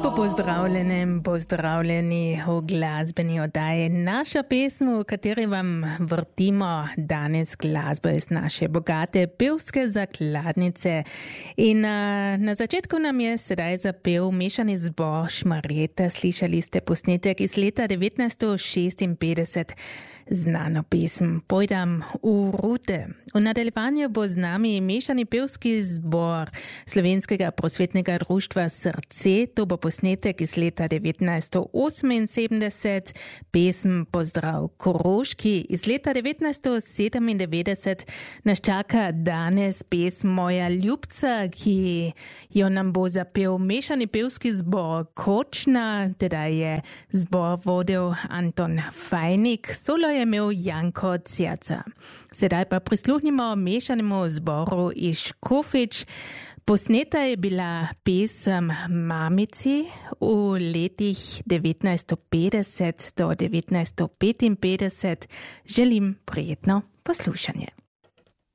Lepo pozdravljeni v glasbeni oddaji. Naša pesem, v kateri vam vrtimo danes glasbo iz naše bogate pevske zakladnice. In na začetku nam je sedaj zapel mešani zbor Šmarjeta. Slišali ste posnetek iz leta 1956. Znano pesem Pojdam v rute. V nadaljevanju bo z nami mešani pevski zbor Slovenskega prosvetnega društva Srce. To bo posnetek iz leta 1978, pesem Pozdrav Koroški. Iz leta 1997 nas čaka danes pesem Moja ljubca, ki jo nam bo zapel mešani pevski zbor Kočna, teda je zbor vodil Anton Fajnik, solo je imel Janko Cerca. Sedaj pa prisluhnimo mešanemu zboru iz Škofjič. Posneta je bila pesem Mamici v letih 1950 do 1955. Želim prijetno poslušanje.